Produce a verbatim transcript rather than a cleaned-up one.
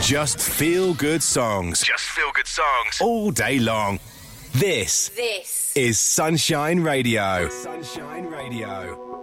Just feel good songs. Just feel good songs. All day long. This. This is Sunshine Radio. Sunshine Radio.